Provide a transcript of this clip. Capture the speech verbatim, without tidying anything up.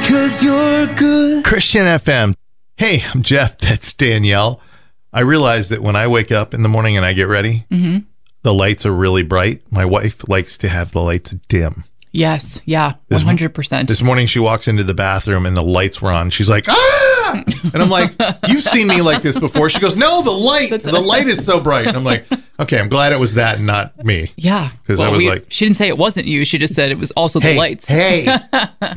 'cause you're good. Christian F M. Hey, I'm Jeff. That's Danielle. I realize that when I wake up in the morning and I get ready, Mm-hmm. the lights are really bright. My wife likes to have the lights dim. Yes. Yeah. This- one hundred percent. This morning she walks into the bathroom and the lights were on. She's like, ah! And I'm like, you've seen me like this before. She goes, no, the light. The light is so bright. And I'm like, okay, I'm glad it was that and not me. Yeah. 'Cause I was we- like- she didn't say it wasn't you. She just said it was also Hey, the lights. hey,